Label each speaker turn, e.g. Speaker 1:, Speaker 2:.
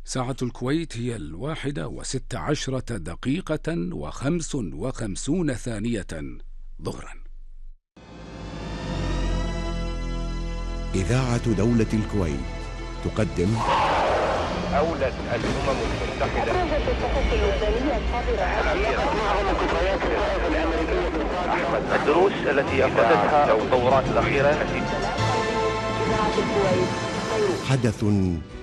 Speaker 1: ساعة الكويت هي 1:16 دقيقة و55 ثانية ظهرا.
Speaker 2: إذاعة دولة الكويت تقدم
Speaker 3: أولت الأمم المتحدة الدروس التي أخذتها أو التطورات الأخيرة.
Speaker 2: حدث